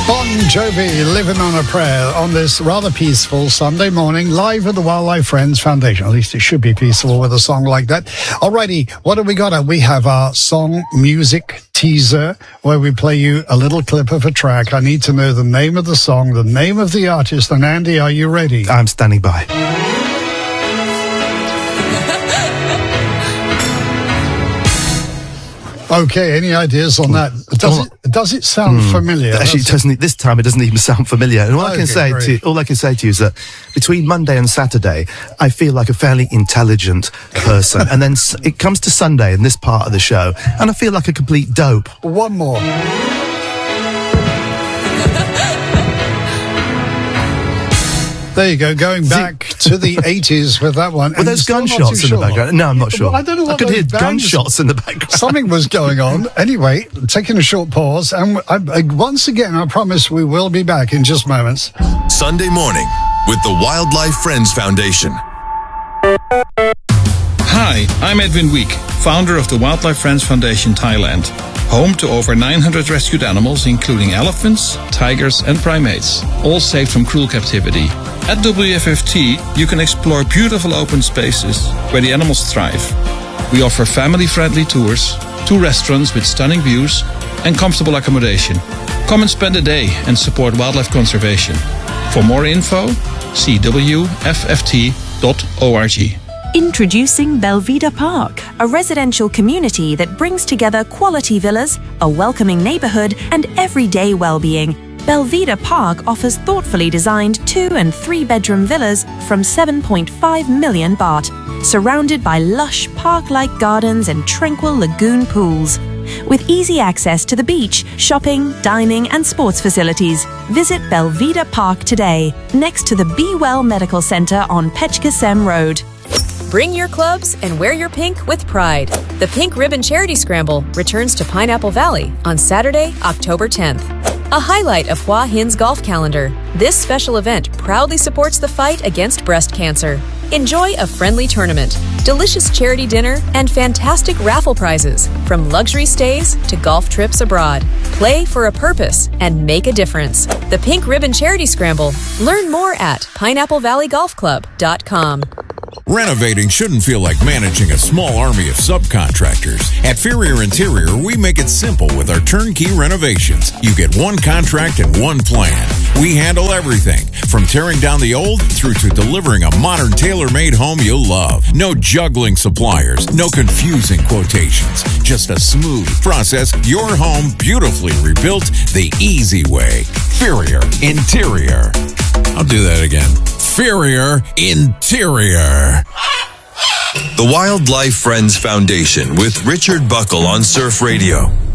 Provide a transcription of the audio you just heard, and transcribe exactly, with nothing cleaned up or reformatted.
Bon Jovi, Living on a Prayer, on this rather peaceful Sunday morning, live at the Wildlife Friends Foundation. At least it should be peaceful with a song like that. Alrighty, what have we got? We have our song music teaser, where we play you a little clip of a track. I need to know the name of the song, the name of the artist. And Andy, are you ready? I'm standing by. Okay, any ideas on that? Does it, does it sound mm, familiar? Actually, it doesn't, this time it doesn't even sound familiar. And all, okay, I can say to you, all I can say to you is that between Monday and Saturday, I feel like a fairly intelligent person. And then it comes to Sunday in this part of the show, and I feel like a complete dope. One more. There you go, going back to the eighties with that one. Were those gunshots in the background? No, I'm not sure. Well, I don't know what I could hear bangs, gunshots in the background. Something was going on. Anyway, taking a short pause. And I, I, once again, I promise we will be back in just moments. Sunday morning with the Wildlife Friends Foundation. Hi, I'm Edwin Week, founder of the Wildlife Friends Foundation Thailand, home to over nine hundred rescued animals, including elephants, tigers, and primates, all saved from cruel captivity. At W F F T, you can explore beautiful open spaces where the animals thrive. We offer family-friendly tours, two restaurants with stunning views, and comfortable accommodation. Come and spend a day and support wildlife conservation. For more info, see w f f t dot org. Introducing Belvedere Park, a residential community that brings together quality villas, a welcoming neighborhood, and everyday well-being. Belvedere Park offers thoughtfully designed two- and three-bedroom villas from seven point five million baht, surrounded by lush park-like gardens and tranquil lagoon pools. With easy access to the beach, shopping, dining, and sports facilities, visit Belvedere Park today, next to the Be Well Medical Center on Pechkasem Road. Bring your clubs and wear your pink with pride. The Pink Ribbon Charity Scramble returns to Pineapple Valley on Saturday, October tenth. A highlight of Hua Hin's golf calendar, this special event proudly supports the fight against breast cancer. Enjoy a friendly tournament, delicious charity dinner, and fantastic raffle prizes, from luxury stays to golf trips abroad. Play for a purpose and make a difference. The Pink Ribbon Charity Scramble. Learn more at pineapple valley golf club dot com. Renovating shouldn't feel like managing a small army of subcontractors. At Ferrier Interior, we make it simple with our turnkey renovations. You get one contract and one plan. We handle everything, from tearing down the old through to delivering a modern tailor-made home you'll love. No juggling suppliers, no confusing quotations. Just a smooth process, your home beautifully rebuilt the easy way. Ferrier Interior. I'll do that again. Ferrier Interior. The Wildlife Friends Foundation with Richard Buckle on Surf Radio.